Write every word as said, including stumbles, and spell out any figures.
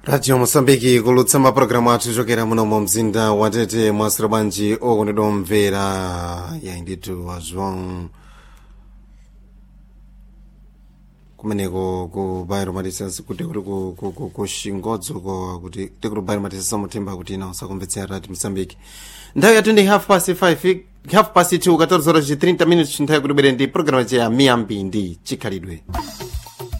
Radio Mosambiki kulutsa mapulogalamu athu chokera muno mu mzinda wa Tete mwasira bwanji okondedwa omvera ya inditu wa João kumeneko ku Bairro Matisas kuti kuli ku Xingodzo kuti tikuli Bairro Matisas muthemba kuti ina usakumvetsera Radio Mosambiki. Nthawi yathu ndi half past five, half past two, fourteen horas e thirty minutos nthawi kuti bwere ndi programu ya miyambi ndi chikhalidwe.